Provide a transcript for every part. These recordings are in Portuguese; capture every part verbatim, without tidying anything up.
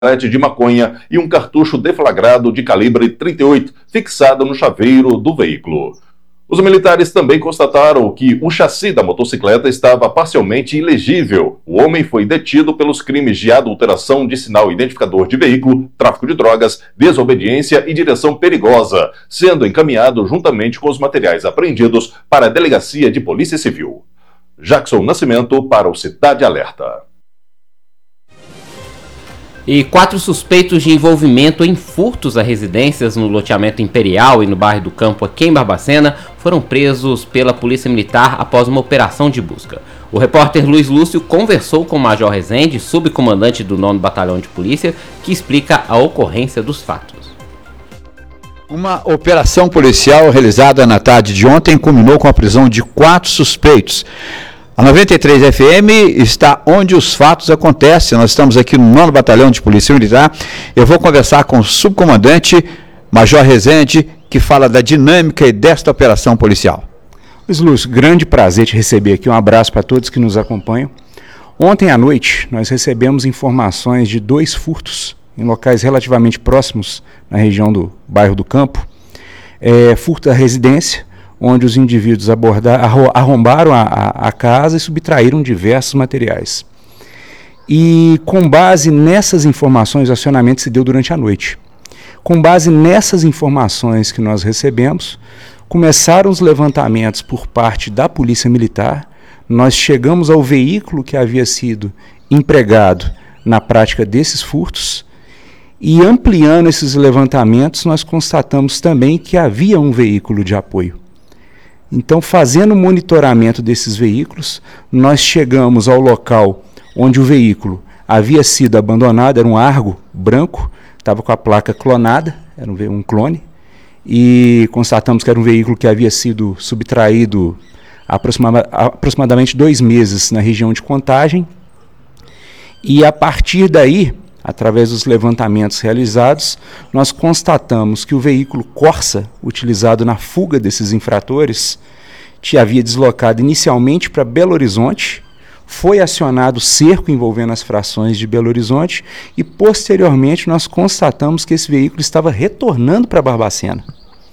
de maconha e um cartucho deflagrado de calibre trinta e oito fixado no chaveiro do veículo. Os militares também constataram que o chassi da motocicleta estava parcialmente ilegível. O homem foi detido pelos crimes de adulteração de sinal identificador de veículo, tráfico de drogas, desobediência e direção perigosa, sendo encaminhado juntamente com os materiais apreendidos para a Delegacia de Polícia Civil. Jackson Nascimento para o Cidade Alerta. E quatro suspeitos de envolvimento em furtos a residências no loteamento Imperial e no bairro do Campo, aqui em Barbacena, foram presos pela Polícia Militar após uma operação de busca. O repórter Luiz Lúcio conversou com o Major Rezende, subcomandante do nono Batalhão de Polícia, que explica a ocorrência dos fatos. Uma operação policial realizada na tarde de ontem culminou com a prisão de quatro suspeitos. A noventa e três F M está onde os fatos acontecem. Nós estamos aqui no nono Batalhão de Polícia Militar. Eu vou conversar com o subcomandante Major Rezende, que fala da dinâmica e desta operação policial. Luiz Lúcio, grande prazer te receber aqui. Um abraço para todos que nos acompanham. Ontem à noite, nós recebemos informações de dois furtos em locais relativamente próximos na região do bairro do Campo. É, furto da residência, onde os indivíduos abordaram, arrombaram a, a, a casa e subtraíram diversos materiais. E com base nessas informações, o acionamento se deu durante a noite. Com base nessas informações que nós recebemos, começaram os levantamentos por parte da Polícia Militar. Nós chegamos ao veículo que havia sido empregado na prática desses furtos e, ampliando esses levantamentos, nós constatamos também que havia um veículo de apoio. Então, fazendo o monitoramento desses veículos, nós chegamos ao local onde o veículo havia sido abandonado, era um Argo branco, estava com a placa clonada, era um, um clone, e constatamos que era um veículo que havia sido subtraído há aproxima, aproximadamente dois meses na região de Contagem, e a partir daí, através dos levantamentos realizados, nós constatamos que o veículo Corsa, utilizado na fuga desses infratores, te havia deslocado inicialmente para Belo Horizonte, foi acionado cerco envolvendo as frações de Belo Horizonte e, posteriormente, nós constatamos que esse veículo estava retornando para Barbacena.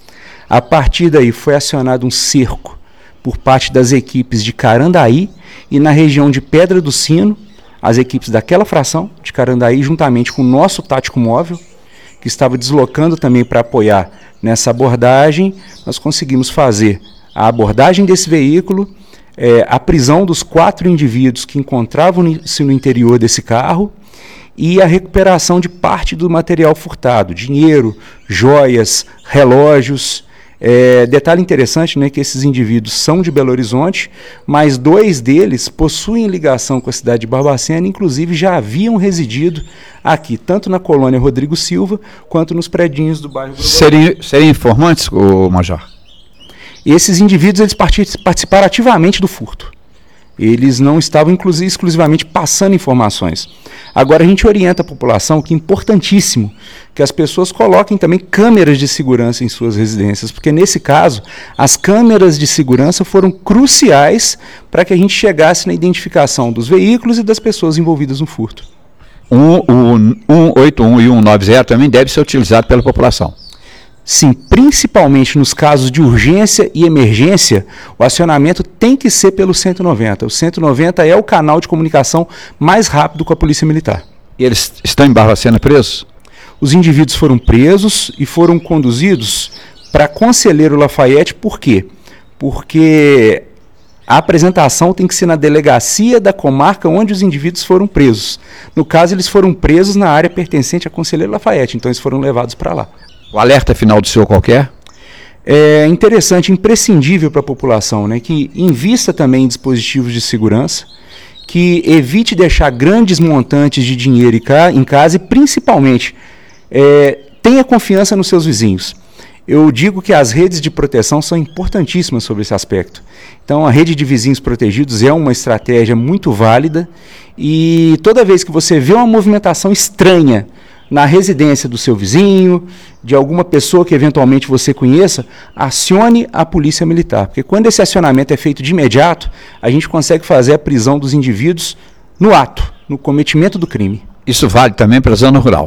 A partir daí, foi acionado um cerco por parte das equipes de Carandaí e na região de Pedra do Sino, as equipes daquela fração de Carandaí, juntamente com o nosso tático móvel, que estava deslocando também para apoiar nessa abordagem, nós conseguimos fazer a abordagem desse veículo, é, a prisão dos quatro indivíduos que encontravam-se no interior desse carro e a recuperação de parte do material furtado, dinheiro, joias, relógios. É, detalhe interessante, né, que esses indivíduos são de Belo Horizonte, mas dois deles possuem ligação com a cidade de Barbacena, inclusive já haviam residido aqui, tanto na colônia Rodrigo Silva, quanto nos predinhos do bairro. Seriam, seriam informantes, ô, Major? Esses indivíduos eles participaram ativamente do furto. Eles não estavam inclusive, exclusivamente passando informações. Agora a gente orienta a população que é importantíssimo que as pessoas coloquem também câmeras de segurança em suas residências, porque nesse caso as câmeras de segurança foram cruciais para que a gente chegasse na identificação dos veículos e das pessoas envolvidas no furto. O cento e oitenta e um e cento e noventa também deve ser utilizado pela população. Sim, principalmente nos casos de urgência e emergência, o acionamento tem que ser pelo cento e noventa. O cento e noventa é o canal de comunicação mais rápido com a Polícia Militar. E eles estão em Barbacena presos? Os indivíduos foram presos e foram conduzidos para Conselheiro Lafayette. Por quê? Porque a apresentação tem que ser na delegacia da comarca onde os indivíduos foram presos. No caso, eles foram presos na área pertencente a Conselheiro Lafayette, então eles foram levados para lá. O alerta final do senhor qualquer? É interessante, imprescindível para a população, né, que invista também em dispositivos de segurança, que evite deixar grandes montantes de dinheiro em casa e, principalmente, é, tenha confiança nos seus vizinhos. Eu digo que as redes de proteção são importantíssimas sobre esse aspecto. Então, a rede de vizinhos protegidos é uma estratégia muito válida e toda vez que você vê uma movimentação estranha na residência do seu vizinho, de alguma pessoa que eventualmente você conheça, acione a Polícia Militar. Porque quando esse acionamento é feito de imediato, a gente consegue fazer a prisão dos indivíduos no ato, no cometimento do crime. Isso vale também para a zona rural.